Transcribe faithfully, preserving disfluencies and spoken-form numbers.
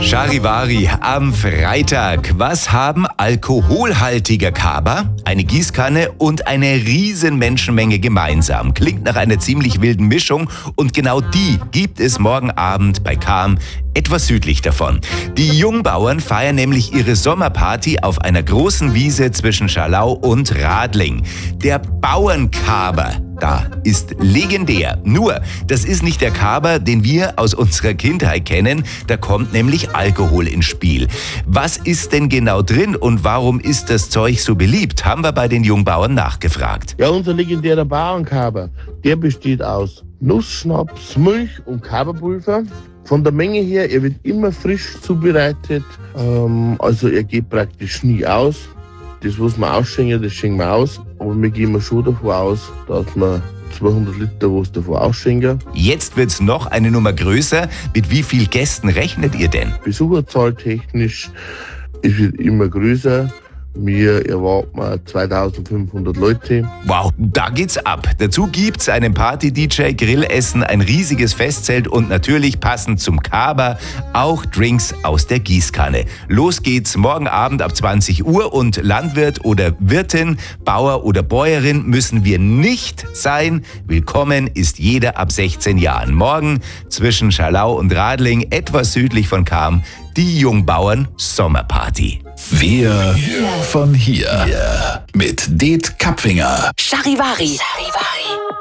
Charivari am Freitag. Was haben alkoholhaltiger Kaba, eine Gießkanne und eine riesen Menschenmenge gemeinsam? Klingt nach einer ziemlich wilden Mischung und genau die gibt es morgen Abend bei Cham, etwas südlich davon. Die Jungbauern feiern nämlich ihre Sommerparty auf einer großen Wiese zwischen Schalau und Radling. Der Bauernkaber da ist legendär. Nur, das ist nicht der Kaber, den wir aus unserer Kindheit kennen. Da kommt nämlich Alkohol ins Spiel. Was ist denn genau drin und warum ist das Zeug so beliebt? Haben wir bei den Jungbauern nachgefragt. Ja, unser legendärer Bauernkaber, der besteht aus Nussschnaps, Milch und Kaberpulver. Von der Menge her, er wird immer frisch zubereitet. Ähm, also er geht praktisch nie aus. Das, was wir ausschenken, das schenken wir aus. Aber wir gehen schon davon aus, dass wir zweihundert Liter was davon ausschenken. Jetzt wird's noch eine Nummer größer. Mit wie vielen Gästen rechnet ihr denn? Besucherzahl technisch, es wird immer größer. Wir erwarten zweitausendfünfhundert Leute. Wow, da geht's ab. Dazu gibt's einen Party-D J, Grillessen, ein riesiges Festzelt und natürlich passend zum Kaber auch Drinks aus der Gießkanne. Los geht's morgen Abend ab zwanzig Uhr und Landwirt oder Wirtin, Bauer oder Bäuerin müssen wir nicht sein. Willkommen ist jeder ab sechzehn Jahren. Morgen zwischen Schalau und Radling, etwas südlich von Cham, die Jungbauern Sommerparty. Wir von hier. Mit Det Kapfinger. Charivari. Charivari.